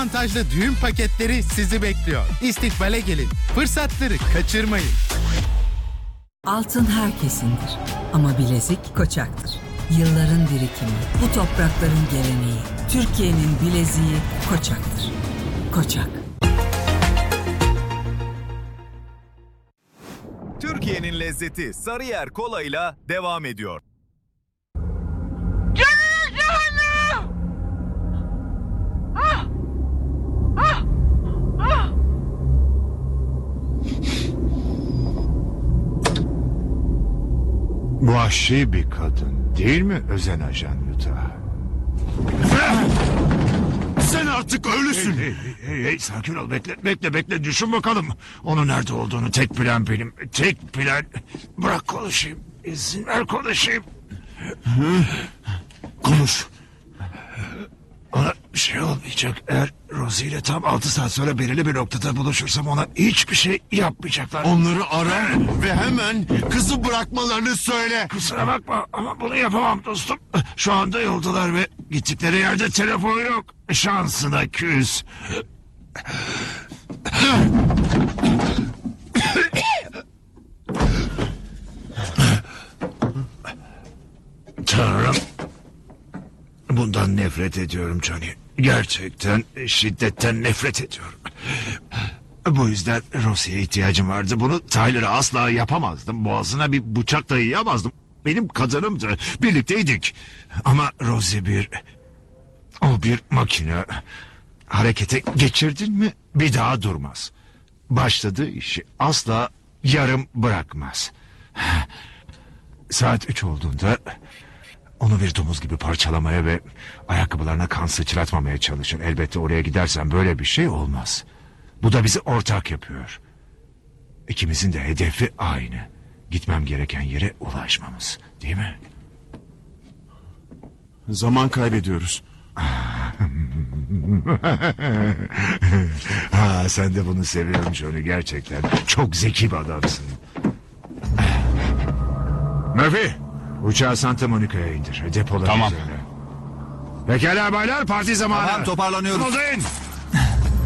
avantajlı düğün paketleri sizi bekliyor. İstikbale gelin. Fırsatları kaçırmayın. Altın herkesindir ama bilezik Koçak'tır. Yılların birikimi, bu toprakların geleneği. Türkiye'nin bileziği Koçak'tır. Koçak. Türkiye'nin lezzeti Sarıyer Kola'yla devam ediyor. Vahşi bir kadın değil mi Özen Ajan Yuta? Sen artık ölüsün. Hey, sakin ol, bekle düşün bakalım. Onun nerede olduğunu tek bilen benim. Tek bilen. Bırak konuşayım. İzin ver konuşayım. Konuş. Ona bir şey olmayacak. Eğer Rosie ile tam 6 saat sonra belirli bir noktada buluşursam ona hiçbir şey yapmayacaklar. Onları ara ve hemen kızı bırakmalarını söyle. Kusura bakma ama bunu yapamam dostum. Şu anda yoldalar ve gittikleri yerde telefon yok. Şansına küs. Tanrım. Bundan nefret ediyorum Johnny. Gerçekten şiddetten nefret ediyorum. Bu yüzden Rosie'ye ihtiyacım vardı. Bunu Tyler'a asla yapamazdım. Boğazına bir bıçak dayayamazdım. Benim kadınımdı. Birlikteydik. Ama Rosie o bir makine. Harekete geçirdin mi bir daha durmaz. Başladığı işi asla yarım bırakmaz. Saat 3 olduğunda onu bir domuz gibi parçalamaya ve ayakkabılarına kan sıçratmamaya çalışır. Elbette oraya gidersen böyle bir şey olmaz. Bu da bizi ortak yapıyor. İkimizin de hedefi aynı. Gitmem gereken yere ulaşmamız, değil mi? Zaman kaybediyoruz. Sen de bunu seviyorum Johnny, gerçekten. Çok zeki bir adamsın. Murphy, uçağı Santa Monica'ya indir. Depolar Tamam. üzerine. Pekala baylar, parti zamanı. Tamam, toparlanıyoruz. Buradayım.